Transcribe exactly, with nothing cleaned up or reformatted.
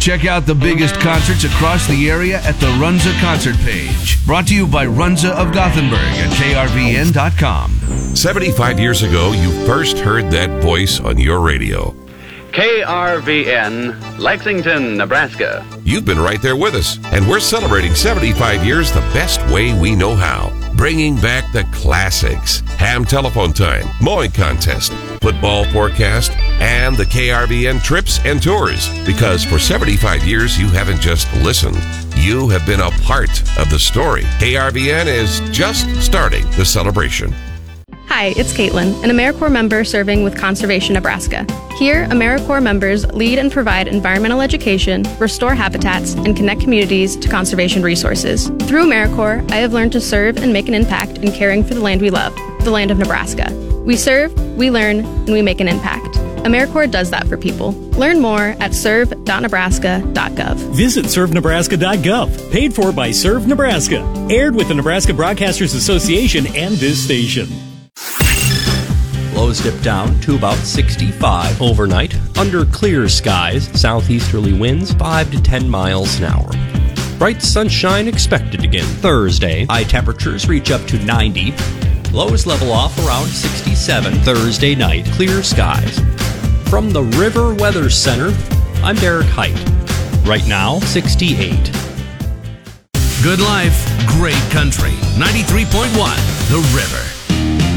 Check out the biggest concerts across the area at the Runza concert page. Brought to you by Runza of Gothenburg at K R V N dot com. seventy-five years ago, you first heard that voice on your radio. K R V N, Lexington, Nebraska. You've been right there with us, and we're celebrating seventy-five years the best way we know how. Bringing back the classics. Ham telephone time, mowing contest, football forecast, and the K R V N trips and tours. Because for seventy-five years, you haven't just listened. You have been a part of the story. K R V N is just starting the celebration. Hi, it's Caitlin, an AmeriCorps member serving with Conservation Nebraska. Here, AmeriCorps members lead and provide environmental education, restore habitats, and connect communities to conservation resources. Through AmeriCorps, I have learned to serve and make an impact in caring for the land we love, the land of Nebraska. We serve, we learn, and we make an impact. AmeriCorps does that for people. Learn more at serve dot nebraska dot gov. Visit serve nebraska dot gov. Paid for by Serve Nebraska. Aired with the Nebraska Broadcasters Association and this station. Lows dip down to about sixty-five overnight. Under clear skies, southeasterly winds five to ten miles an hour. Bright sunshine expected again Thursday. High temperatures reach up to ninety. Lows level off around sixty-seven Thursday night. Clear skies. From the River Weather Center, I'm Derek Height. Right now, sixty-eight. Good life, great country. ninety-three point one, The River.